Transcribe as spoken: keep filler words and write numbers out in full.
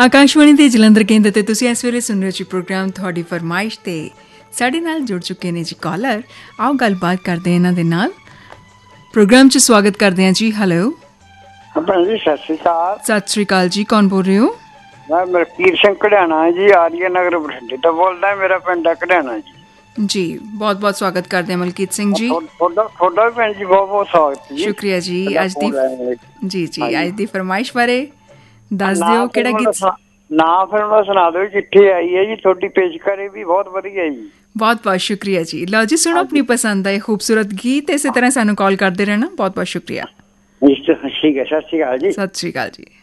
ਆਕਾਸ਼ਵਾਣੀ ਦੇ ਜਲੰਧਰ ਕੇਂਦਰ ਤੇ ਤੁਸੀਂ ਇਸ ਵੇਲੇ ਸੁਣ ਰਹੇ ਹੋ ਜੀ ਪ੍ਰੋਗਰਾਮ ਤੁਹਾਡੀ ਫਰਮਾਇਸ਼ ਤੇ ਸਾਡੇ ਨਾਲ ਜੁੜ ਚੁੱਕੇ ਨੇ ਜੀ ਕਾਲਰ। ਆਓ ਗੱਲਬਾਤ ਕਰਦੇ ਇਹਨਾਂ ਦੇ ਨਾਲ। ਪ੍ਰੋਗਰਾਮ 'ਚ ਸਵਾਗਤ ਕਰਦੇ ਹਾਂ ਜੀ। ਹੈਲੋ ਭੈਣ ਜੀ, ਸਤਿ ਸ਼੍ਰੀ ਅਕਾਲ। ਸਤਿ ਸ਼੍ਰੀ ਅਕਾਲ ਜੀ, ਕੌਣ ਬੋਲ ਰਹੇ ਹੋ? ਮੈਂ ਮਲਕੀਤ ਸਿੰਘ ਕਢਿਆਣਾ ਜੀ, ਆਰੀਆ ਨਗਰ ਬਠਿੰਡੇ ਤੋਂ ਬੋਲਦਾ। ਮੇਰਾ ਪਿੰਡ ਹੈ ਕਢਿਆਣਾ ਜੀ। ਜੀ ਬਹੁਤ ਬਹੁਤ ਸਵਾਗਤ ਕਰਦੇ ਹਾਂ ਮਲਕੀਤ ਸਿੰਘ ਜੀ। ਤੁਹਾਡਾ ਤੁਹਾਡਾ ਵੀ ਭੈਣ ਜੀ ਬਹੁਤ ਬਹੁਤ ਸਵਾਗਤ ਜੀ। ਸ਼ੁਕਰੀਆ ਜੀ। ਅੱਜ ਦੀ ਜੀ ਜੀ ਅੱਜ ਦੀ ਫਰਮਾਇਸ਼ ਬਾਰੇ ਦੱਸ ਦਿਓ, ਕਿਹੜਾ ਗੀਤ? ਨਾ ਫਿਰ ਉਹਨਾਂ ਸੁਣਾ ਦਿਓ। ਚਿੱਠੀ ਆਈ ਹੈ ਜੀ ਤੁਹਾਡੀ, ਪੇਸ਼ਕਾਰੀ ਵੀ ਬਹੁਤ ਵਧੀਆ ਜੀ। ਬਹੁਤ ਬਹੁਤ ਸ਼ੁਕਰੀਆ ਜੀ। ਲਓ ਜੀ, ਸੁਣੋ ਆਪਣੀ ਪਸੰਦ ਦਾ ਇਹ ਖੂਬਸੂਰਤ ਗੀਤ। ਇਸੇ ਤਰ੍ਹਾਂ ਸਾਨੂੰ ਕਾਲ ਕਰਦੇ ਰਹਿਣਾ। ਬਹੁਤ ਬਹੁਤ ਸ਼ੁਕਰੀਆ। ਠੀਕ ਹੈ, ਸਤਿ ਸ਼੍ਰੀ ਅਕਾਲ ਜੀ। ਸਤਿ ਸ਼੍ਰੀ ਅਕਾਲ ਜੀ।